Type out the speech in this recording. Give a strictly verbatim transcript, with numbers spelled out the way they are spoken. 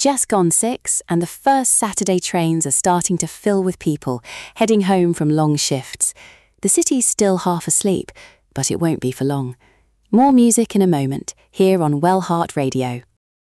just gone six, and the first Saturday trains are starting to fill with people, heading home from long shifts. The city's still half asleep, but it won't be for long. More music in a moment, here on Well Heart Radio.